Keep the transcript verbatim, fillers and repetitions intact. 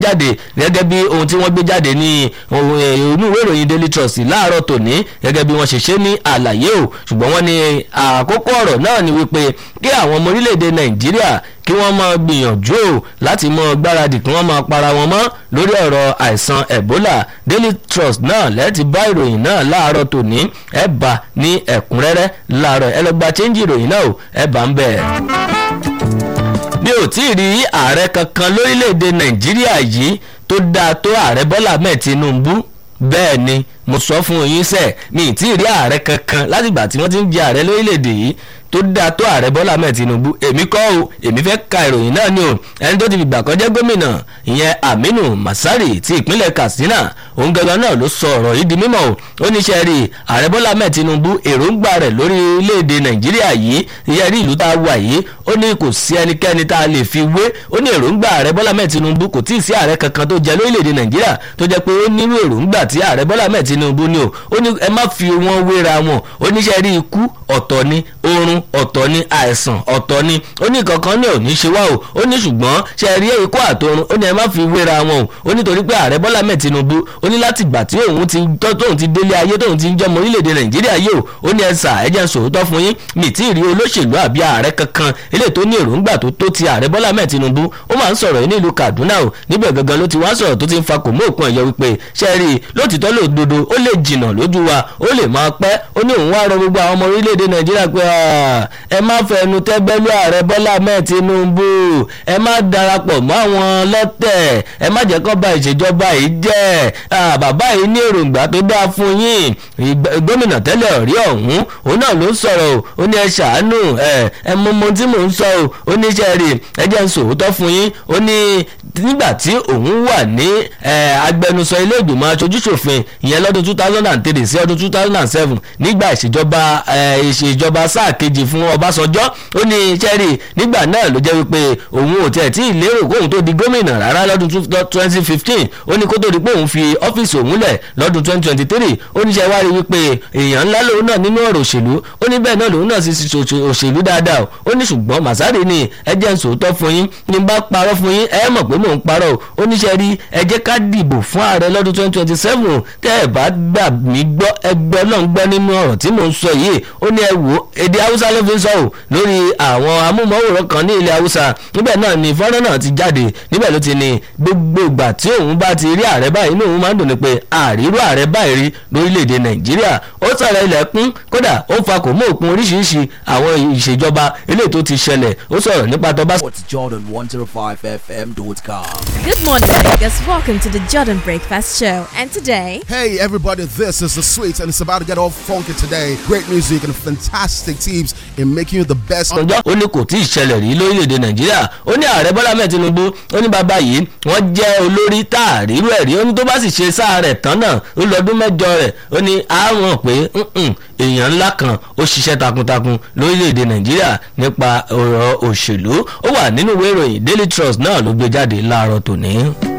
jáde gẹ́gẹ́ bí ohun tí wọ́n gbé jáde ní inú ìwé ìròyìn Daily Trust láàárọ̀ tòní gẹ́gẹ́ bí wọ́n ṣe ṣe ní àlàyé o ṣùgbọ́n wọ́n ní àkókò ọ̀rọ̀ náà ni wípé kí àwọn ọmọ orílẹ̀-èdè Nàìjíríà kí wọ́n máa gbìyànjú o láti mọ gbáradì kí wọ́n máa para wọn mọ́ lórí ọ̀rọ̀ àìsàn Ebola. Daily Trust náà lẹ́ẹ̀tì bá ìròyìn náà láàárọ̀ tòní ẹ̀ bá ní ẹ̀kúnrẹ́rẹ́ láàárọ̀ ẹ lọ gba chẹ́ńjì ìròyìn náà o ẹ̀ bá ń bẹ̀. mi ò tí ì rí ààrẹ kankan lórílẹ̀‐èdè Nàìjíríà yìí tó dáa tó ààrẹ Bọ́lá Ahmed Tinubu bẹ́ẹ̀ ni mo sọ fún yín sẹ́ẹ̀ mi ì tí ì rí ààrẹ kankan látìgbà tí wọ́n ti ń jẹ ààrẹ lórílẹ̀‐èdè yìí tó dáa tó ààrẹ Bọ́lá Ahmed Tinubu èmi kọ́ o èmi fẹ́ ka ìròyìn náà ni o ẹni tó ti fìgbà kan jẹ́ gómìnà ìyẹn Aminu Masari ti ìpínlẹ̀ Katsina òun gangan náà ló sọ ọ̀rọ̀ yìí di mímọ̀ o ó ní ṣe rí ààrẹ Bọ́lá Ahmed Tinubu èròǹgbà rẹ̀ lórí orílẹ̀-èdè Nàìjíríà yìí ìyẹn rí ìlú tá a wà yìí ó ní kò sí ẹnikẹ́ni tá a lè fi wé ó ní èròǹgbà ààrẹ Bọ́lá Ahmed Tinubu kò tí ì sí ààrẹ kankan tó jẹ lórílẹ̀-èdè Nàìjíríà tó jẹ́ pé ó nírú èròǹgbà tí ààrẹ Bọ́lá Ahmed Tinubu ní o ó ní ẹ má fi wọn wéra wọn ó ní ṣe rí ikú ọ̀tọ̀ ni oorun ọ̀tọ̀ ni àìsàn ọ̀tọ̀ ni ó ní kankan ní òní ṣe wá o ó ní ṣùgbọ́n ṣe rí ikú àtọ̀run ó ní ẹ má fi wéra wọn o ó nítorí pé ààrẹ Bọ́lá Ahmed Tinubu ó ní láti gbà tí òun ti tóun ti délé ayé tóun ti ń jọmọ orílẹ̀-èdè Nàìjíríà yìí o ó ní ẹ̀sà ẹ̀jẹ̀ sòótọ́ fún yín mi tí ì rí olóṣèlú àbí ààrẹ kankan eléyìí tó ní èròǹgbà tó tó ti ààrẹ Bọ́lá Ahmed Tinubu ó máa ń sọ̀rọ̀ yìí ní ìlú Kaduna o níbẹ̀ gangan ló ti wá sọ̀rọ̀ tó ti ń fa kò mú òkun ẹ̀yọ wípé ṣe rí lótìtọ́ lòdodo ó lè jìnnà lójú wa ó lè máa pẹ́ ó ní òun wá rọ gbogbo àwọn ọmọ orílẹ̀-èdè Nàìjíríà pé ẹ má fẹnu tẹ́gbẹ́lú ààrẹ Bọ́lá Ahmed Tinubu ẹ má darapọ̀ mọ́ àwọn lọ́tẹ̀ ẹ má jẹ́ kó ba ìṣèjọba yìí jẹ́ bàbá yìí ní èròǹgbà tó dáa fún yín gómìnà tẹ́lẹ̀ rí ọ̀hún òun náà ló ń sọ̀rọ̀ o ó ní ẹ ṣàánú ẹ ẹ mọ ohun tí mò ń sọ o ó ní iṣẹ́ rí ẹ jẹ́ ń sòótọ́ fún yín ó ní nígbà tí òun wà ní agbẹnusọ ilé ìgbìmọ̀ aṣojúṣòfin ìyẹn lọ́dún two thousand and three sí ọdún two thousand and seven nígbà ìṣèjọba ìṣèjọba sáà kejì fún Ọbásanjọ́ ó ní iṣẹ́ rí nígbà náà ló jẹ́ wípé òun ò tẹ̀ tí ì lérò kóun tó di gómìnà rárá lọ́dún twenty fifteen ó ní kó tó di pé òun fi ọ́fíìsì òun lẹ̀ lọ́dún twenty twenty three ó ní iṣẹ́ wá rí wípé èèyàn ńlá lòun náà nínú ọ̀rọ̀ òṣèlú ó ní bẹ́ẹ̀ náà lòun náà sì ṣe òṣèlú dáadáa ó ní ṣùgbọ́n Masari ni ẹ jẹ́ ń sòótọ́ fún yín ní bá parọ́ fún yín ẹ mọ̀ pé mò ń parọ́ ó ní ṣe rí ẹ jẹ́ ká dìbò fún ààrẹ lọ́dún twenty twenty seven tẹ́ ẹ bá gbà mí gbọ́ ẹgbẹ́ náà ń gbọ́ nínú ọ̀rọ̀ tí mò ń sọ yìí ó ní ẹ wò èdè Haúsá ló fi ń sọ ò lórí àwọn amúmọ̀wòrán kan ní ilẹ̀ Haúsá níbẹ̀ náà ni fọ́nrán náà ti jáde níbẹ̀ ló ti ní gbogbo ìgbà tí òun bá ti rí ààrẹ báyìí inú òun máa ń dùn ní pé àríró ààrẹ báyìí rí lórílẹ̀‐èdè Nàìjíríà ó sọ̀rọ̀ ilẹ̀kùn kódà ó fa kò mú òkun oríṣiríṣi àwọn ìṣèjọba eléyìí tó ti ṣẹlẹ̀ ó sọ̀rọ̀ nípa tó bá. Jordan one oh five F M dot com. Good morning, Vegas. Welcome to the Jordan Breakfast Show. And today, hey everybody, this is the Sweet, and it's about to get all funky today. Great music and fantastic teams in making you the best. ọjọ́ ó ní kò tí ì ṣẹlẹ̀ rí lórílẹ̀‐èdè Nàìjíríà ó ní ààrẹ Bọ́lá Ahmed Tinubu ó ní bàbá yìí wọ́n jẹ́ olórí tá a rí rú ẹ̀ rí ó ní tó bá sì ṣe sáà rẹ̀ tán náà ó lọ́dún mẹ́jọ rẹ̀ ó ní àwọn pé èèyàn ńlá kan ó ṣiṣẹ́ takuntakun lórílẹ̀‐èdè Nàìjíríà nípa ọ̀rọ̀ òṣèlú ó wà nínú ìwé ìròyìn Daily Trust náà ló gbé jáde láàárọ̀ tòní.